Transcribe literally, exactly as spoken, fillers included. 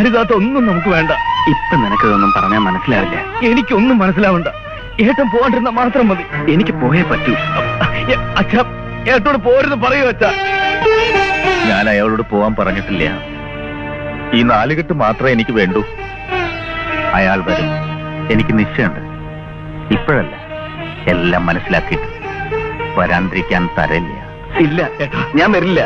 അരുതാത്ത ഒന്നും നമുക്ക് വേണ്ട. ഇപ്പൊ നിനക്കിതൊന്നും പറഞ്ഞാൽ മനസ്സിലാവില്ല. എനിക്കൊന്നും മനസ്സിലാവണ്ട. ഏട്ടൻ പോകാണ്ടിരുന്ന മാത്രം മതി. എനിക്ക് പോയേ പറ്റൂ. അച്ഛാ, ഏട്ടനോട് പോരുന്ന് പറയൂ അച്ഛാ. ഞാൻ അയാളോട് പോവാൻ പറഞ്ഞിട്ടില്ല. ഈ നാലുകെട്ട് മാത്രമേ എനിക്ക് വേണ്ടൂ. അയാൾ വരും, എനിക്ക് നിശ്ചയമുണ്ട്. ഇപ്പോഴല്ല, എല്ലാം മനസ്സിലാക്കിയിട്ട്. വരാണ്ടിരിക്കാൻ തരയില്ല. ഇല്ല ഏട്ടാ, ഞാൻ വരില്ല.